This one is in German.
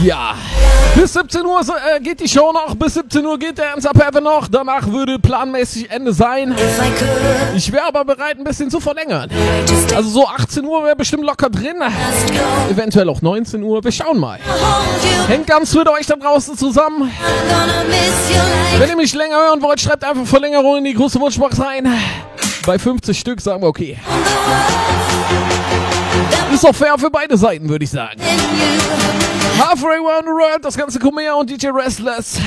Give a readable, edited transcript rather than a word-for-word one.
Ja, bis 17 Uhr geht die Show noch, bis 17 Uhr geht der Hands Up Heaven noch, danach würde planmäßig Ende sein. Ich wäre aber bereit, ein bisschen zu verlängern. Also so 18 Uhr wäre bestimmt locker drin, eventuell auch 19 Uhr, wir schauen mal. Hängt ganz mit euch da draußen zusammen. Wenn ihr mich länger hören wollt, schreibt einfach Verlängerung in die große Wunschbox rein. Bei 50 Stück sagen wir okay. Ist doch fair für beide Seiten, würde ich sagen. Halfway Around the World, das ganze Kumea und DJ Restless.